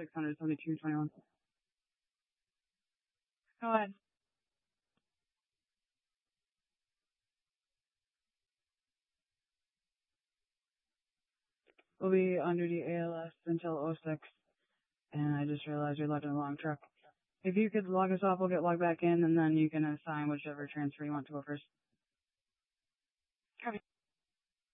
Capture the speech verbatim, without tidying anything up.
six hundred seventy-two twenty-one. Go ahead. We'll be on duty A L S until oh six, and I just realized you're logged in the wrong truck. If you could log us off, we'll get logged back in, and then you can assign whichever transfer you want to go first. Copy.